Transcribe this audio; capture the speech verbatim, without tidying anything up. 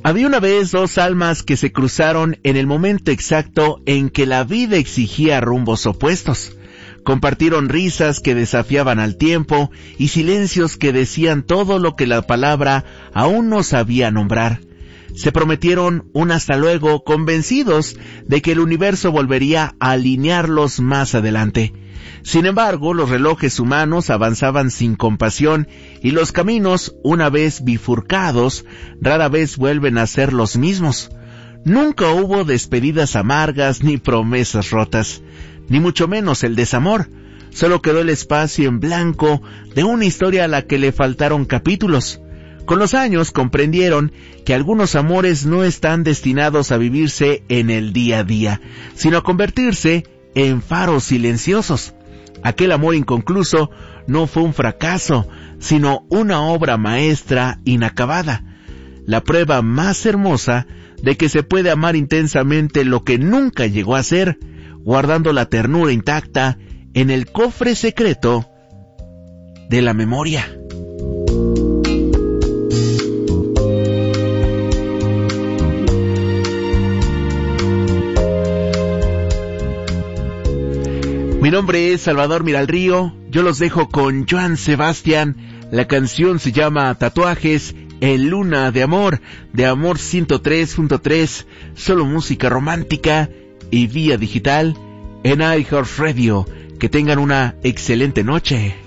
Había una vez dos almas que se cruzaron en el momento exacto en que la vida exigía rumbos opuestos. Compartieron risas que desafiaban al tiempo y silencios que decían todo lo que la palabra aún no sabía nombrar. Se prometieron un hasta luego, convencidos de que el universo volvería a alinearlos más adelante. Sin embargo, los relojes humanos avanzaban sin compasión y los caminos, una vez bifurcados, rara vez vuelven a ser los mismos. Nunca hubo despedidas amargas ni promesas rotas, ni mucho menos el desamor. Solo quedó el espacio en blanco de una historia a la que le faltaron capítulos. Con los años comprendieron que algunos amores no están destinados a vivirse en el día a día, sino a convertirse en faros silenciosos. Aquel amor inconcluso no fue un fracaso, sino una obra maestra inacabada. La prueba más hermosa de que se puede amar intensamente lo que nunca llegó a ser, guardando la ternura intacta en el cofre secreto de la memoria. Mi nombre es Salvador Miralrío, yo los dejo con Joan Sebastián, la canción se llama Tatuajes en Luna de Amor, de Amor ciento tres punto tres, solo música romántica y vía digital en iHeartRadio. Que tengan una excelente noche.